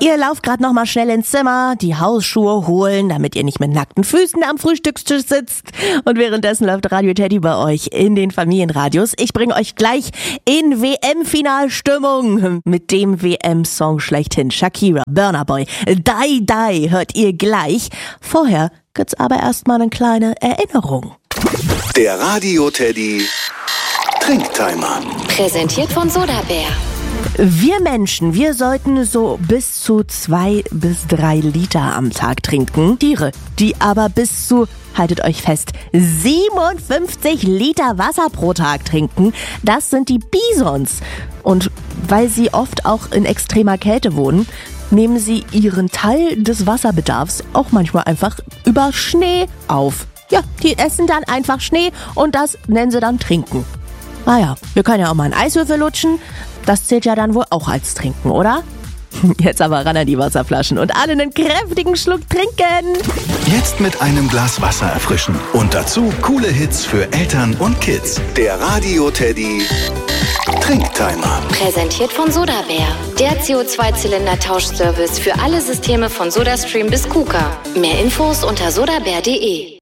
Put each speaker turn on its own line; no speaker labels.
Ihr lauft gerade noch mal schnell ins Zimmer, die Hausschuhe holen, damit ihr nicht mit nackten Füßen am Frühstückstisch sitzt. Und währenddessen läuft Radio Teddy bei euch in den Familienradios. Ich bringe euch gleich in WM-Finalstimmung mit dem WM-Song schlechthin. Shakira, Burna Boy, Die Die hört ihr gleich. Vorher gibt's aber erstmal eine kleine Erinnerung.
Der Radio Teddy Trinktimer.
Präsentiert von Sodabär.
Wir Menschen, wir sollten so bis zu 2 bis 3 Liter am Tag trinken. Tiere, die aber bis zu, haltet euch fest, 57 Liter Wasser pro Tag trinken, das sind die Bisons. Und weil sie oft auch in extremer Kälte wohnen, nehmen sie ihren Teil des Wasserbedarfs auch manchmal einfach über Schnee auf. Ja, die essen dann einfach Schnee und das nennen sie dann Trinken. Naja, wir können ja auch mal einen Eiswürfel lutschen. Das zählt ja dann wohl auch als Trinken, oder? Jetzt aber ran an die Wasserflaschen und alle einen kräftigen Schluck trinken.
Jetzt mit einem Glas Wasser erfrischen. Und dazu coole Hits für Eltern und Kids. Der Radio Teddy Trinktimer.
Präsentiert von Sodabär. Der CO2-Zylinder-Tauschservice für alle Systeme von SodaStream bis KUKA. Mehr Infos unter sodabär.de.